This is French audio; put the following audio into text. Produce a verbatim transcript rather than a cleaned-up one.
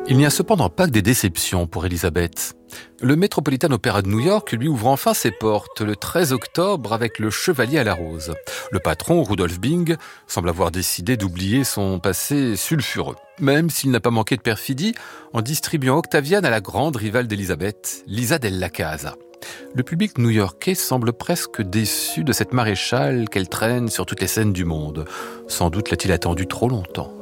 Il n'y a cependant pas que des déceptions pour Elisabeth. Le Metropolitan Opera de New York lui ouvre enfin ses portes le treize octobre avec Le Chevalier à la Rose. Le patron, Rudolf Bing, semble avoir décidé d'oublier son passé sulfureux, même s'il n'a pas manqué de perfidie en distribuant Octavian à la grande rivale d'Elisabeth, Lisa della Casa. Le public new-yorkais semble presque déçu de cette maréchale qu'elle traîne sur toutes les scènes du monde. Sans doute l'a-t-il attendu trop longtemps.